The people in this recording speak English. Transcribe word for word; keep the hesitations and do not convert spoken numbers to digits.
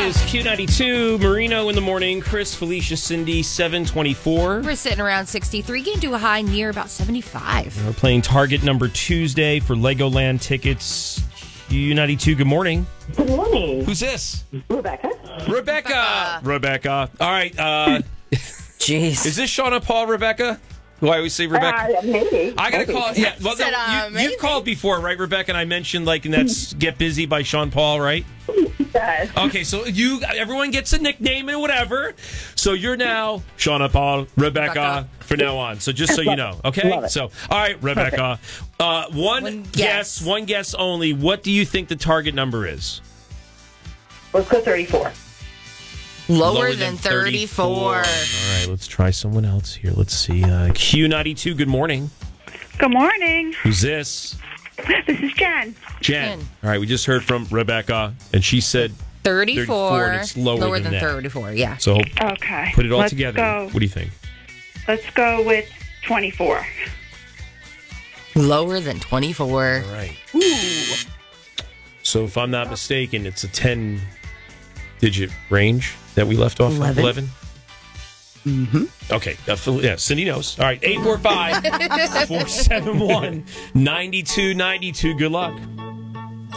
is Q ninety-two, Marino in the morning, Chris, Felicia, Cindy, seven twenty-four. We're sitting around sixty-three, getting to a high near about seventy-five. We're playing Target Number Tuesday for Legoland tickets. Q ninety-two, good morning. Good morning. Who's this? Rebecca. Rebecca. Rebecca. All right. Uh, Jeez. is this Shauna Paul, Rebecca? Who I always say Rebecca? Uh, maybe. I got to maybe. call. Yeah. Well, Said, no, uh, you, maybe. you've called before, right, Rebecca? And I mentioned, like, and that's Get Busy by Sean Paul, right? Yes. Okay, so you, everyone gets a nickname and whatever. So you're now Shauna Paul, Rebecca, Rebecca. for now on. So just so you know, okay? Love it. So, all right, Rebecca. Uh, one, One guess. guess. one guess only. What do you think the target number is? Let's go thirty-four. Lower, than thirty-four. All right, let's try someone else here. Let's see. Uh, Q ninety-two, good morning. Good morning. Who's this? This is Jen. Jen. Jen. All right, we just heard from Rebecca, and she said thirty-four. thirty-four, and it's lower than than that. thirty-four, yeah. so. Okay. Put it all Let's together. Go. What do you think? Let's go with twenty-four. Lower than twenty-four. All right. So if I'm not mistaken, it's a ten-digit range that we left off. Eleven. Eleven. Mm-hmm. Okay. Uh, Phil- yeah, Cindy knows. All right. eight four five, four seven one, nine two nine two. Good luck.